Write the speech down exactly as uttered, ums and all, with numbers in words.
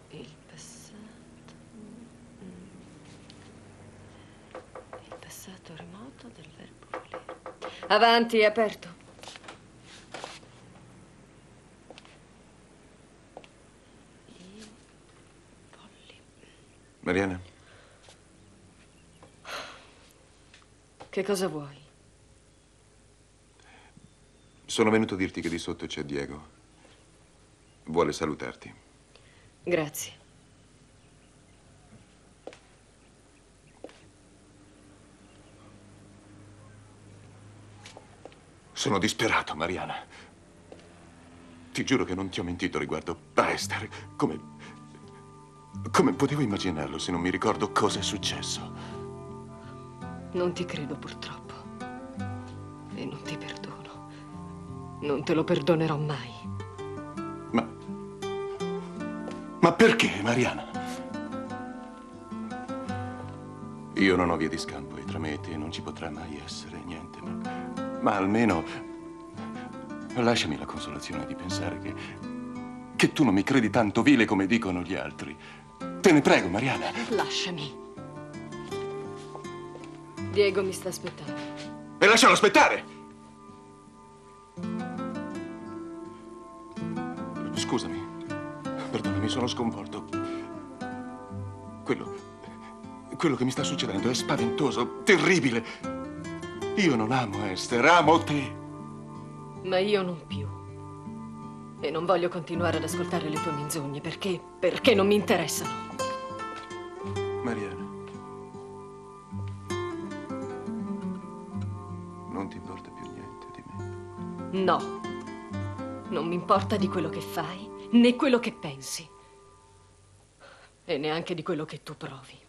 Il passato... Il passato remoto del verbo volere. Avanti, è aperto. I polli. Mariana? Che cosa vuoi? Sono venuto a dirti che di sotto c'è Diego. Vuole salutarti. Grazie. Sono disperato, Mariana. Ti giuro che non ti ho mentito riguardo a Esther. Come... Come potevo immaginarlo se non mi ricordo cosa è successo? Non ti credo, purtroppo. E non ti perdono. Non te lo perdonerò mai. Ma... Ma perché, Mariana? Io non ho via di scampo e tra me e te non ci potrà mai essere niente, ma... Ma almeno... Lasciami la consolazione di pensare che... che tu non mi credi tanto vile come dicono gli altri. Te ne prego, Mariana. Lasciami. Diego mi sta aspettando. E lascialo aspettare! Scusami, perdonami, sono sconvolto. Quello... quello che mi sta succedendo è spaventoso, terribile. Io non amo Esther, amo te. Ma io non più. E non voglio continuare ad ascoltare le tue menzogne, perché... perché non mi interessano. Mariana. Non ti importa più niente di me? No. Non mi importa di quello che fai, né quello che pensi. E neanche di quello che tu provi.